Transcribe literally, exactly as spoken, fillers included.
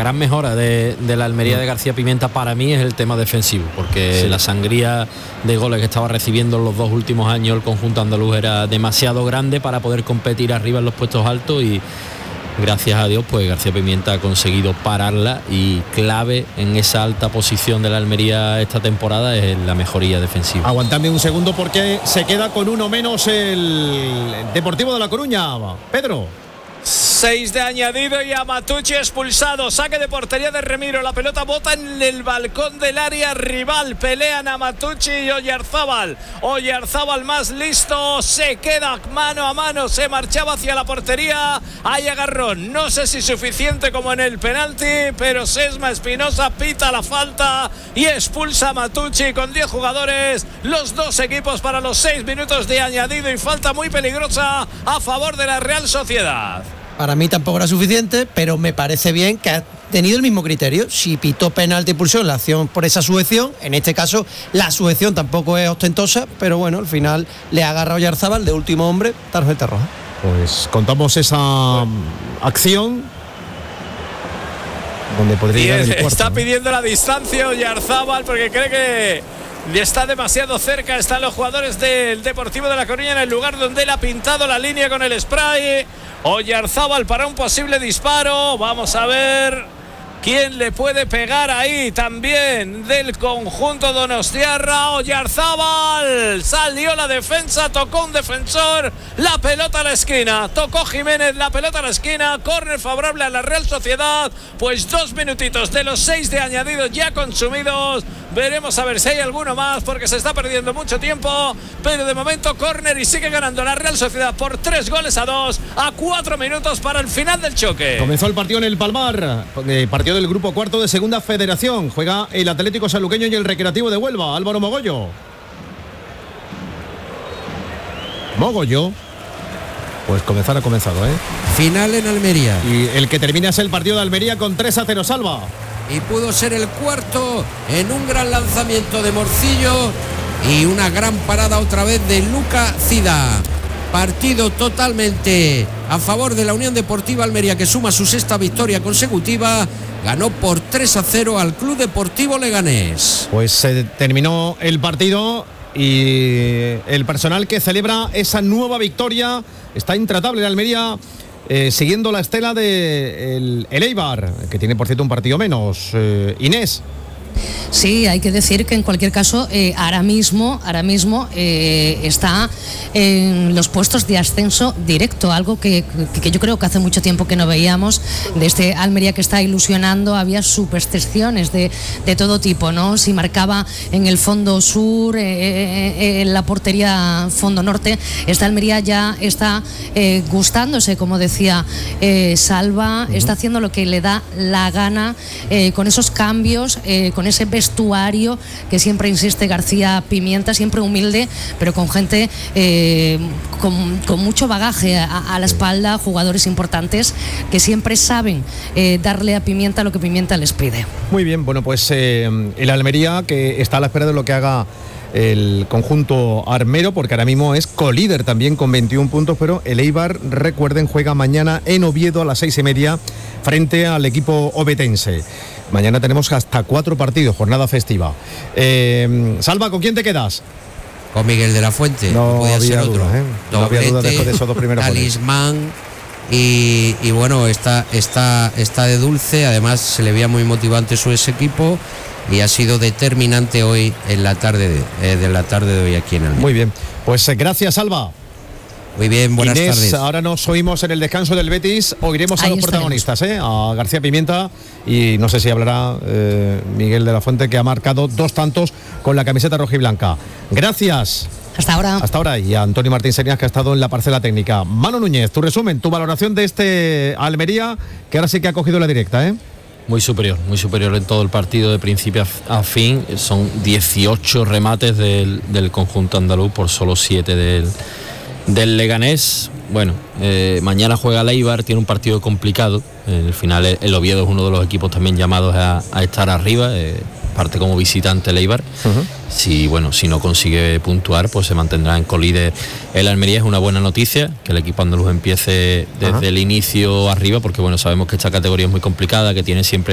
gran mejora de, de la Almería de García Pimienta para mí es el tema defensivo, porque sí. la sangría de goles que estaba recibiendo en los dos últimos años el conjunto andaluz era demasiado grande para poder competir arriba en los puestos altos, y gracias a Dios pues García Pimienta ha conseguido pararla, y clave en esa alta posición de la Almería esta temporada es la mejoría defensiva. Aguantadme un segundo porque se queda con uno menos el Deportivo de La Coruña. Pedro. Seis de añadido y Amatucci expulsado. Saque de portería de Remiro. La pelota bota en el balcón del área rival. Pelean Amatucci y Oyarzábal. Oyarzábal más listo. Se queda mano a mano. Se marchaba hacia la portería. Hay agarrón. No sé si suficiente como en el penalti, pero Sesma Espinosa pita la falta y expulsa a Amatucci con diez jugadores. Los dos equipos para los seis minutos de añadido y falta muy peligrosa a favor de la Real Sociedad. Para mí tampoco era suficiente, pero me parece bien que ha tenido el mismo criterio. Si pitó penalti y expulsión la acción por esa sujeción, en este caso la sujeción tampoco es ostentosa, pero bueno, al final le agarra a Oyarzábal de último hombre, tarjeta roja. Pues contamos esa bueno. acción donde podría ir el cuarto, está ¿no? pidiendo la distancia Oyarzábal porque cree que está demasiado cerca. Están los jugadores del Deportivo de La Coruña en el lugar donde él ha pintado la línea con el spray. Oyarzábal para un posible disparo. Vamos a ver quién le puede pegar ahí también del conjunto donostiarra. Oyarzábal, salió la defensa, tocó un defensor, la pelota a la esquina, tocó Jiménez, la pelota a la esquina, córner favorable a la Real Sociedad. Pues dos minutitos de los seis de añadido ya consumidos. Veremos a ver si hay alguno más porque se está perdiendo mucho tiempo, pero de momento córner y sigue ganando la Real Sociedad por tres goles a dos a cuatro minutos para el final del choque. Comenzó el partido en el Palmar, eh, partido del grupo cuarto de Segunda Federación. Juega el Atlético Sanluqueño y el Recreativo de Huelva. Álvaro Mogollo. Mogollo. Pues comenzar ha comenzado, ¿eh? Final en Almería. Y el que termina es el partido de Almería con tres a cero, Salva. Y pudo ser el cuarto en un gran lanzamiento de Morcillo y una gran parada otra vez de Luca Cida. Partido totalmente a favor de la Unión Deportiva Almería, que suma su sexta victoria consecutiva. Ganó por tres a cero al Club Deportivo Leganés. Pues se eh, terminó el partido y el personal que celebra esa nueva victoria está intratable en Almería. Eh, siguiendo la estela de el, el Eibar, que tiene por cierto un partido menos. eh, Inés. Sí, hay que decir que en cualquier caso eh, ahora mismo, ahora mismo eh, está en los puestos de ascenso directo, algo que, que yo creo que hace mucho tiempo que no veíamos de este Almería que está ilusionando. Había supersticiones de, de todo tipo, ¿no? Si marcaba en el fondo sur, eh, eh, en la portería fondo norte, esta Almería ya está eh, gustándose, como decía eh, Salva, uh-huh. está haciendo lo que le da la gana eh, con esos cambios, eh, con ese vestuario que siempre insiste García Pimienta, siempre humilde, pero con gente eh, con, con mucho bagaje a, a la espalda, jugadores importantes que siempre saben eh, darle a Pimienta lo que Pimienta les pide. Muy bien, bueno, pues eh, el Almería que está a la espera de lo que haga el conjunto armero, porque ahora mismo es colíder también con veintiún puntos, pero el Eibar, recuerden, juega mañana en Oviedo a las seis y media frente al equipo ovetense. Mañana tenemos hasta cuatro partidos, jornada festiva. Eh, Salva, ¿con quién te quedas? Con Miguel de la Fuente. No, no podía había ser duda, otro. ¿eh? No había duda después de esos dos primeros talismán y, y bueno, está, está, está de dulce. Además se le veía muy motivante su ex equipo y ha sido determinante hoy en la tarde de, eh, de la tarde de hoy aquí en Almería. Muy bien, pues eh, gracias, Salva. Muy bien, buenas Inés, tardes. Ahora nos oímos en el descanso del Betis, oiremos a Ahí los estaremos. protagonistas, ¿eh? A García Pimienta y no sé si hablará eh, Miguel de la Fuente, que ha marcado dos tantos con la camiseta rojiblanca. Gracias. Hasta ahora. Hasta ahora. Y a Antonio Martín Serias, que ha estado en la parcela técnica. Manu Núñez, tu resumen, tu valoración de este Almería, que ahora sí que ha cogido la directa, ¿eh? Muy superior, muy superior en todo el partido de principio a fin. Son dieciocho remates del, del conjunto andaluz por solo siete del, del Leganés. Bueno, eh, mañana juega el Eibar, tiene un partido complicado. Eh, al final el, el Oviedo es uno de los equipos también llamados a, a estar arriba. Eh, parte como visitante el Eibar. Uh-huh. Si bueno, si no consigue puntuar, pues se mantendrá en colíder el Almería. Es una buena noticia que el equipo andaluz empiece desde uh-huh. el inicio arriba, porque bueno, sabemos que esta categoría es muy complicada, que tiene siempre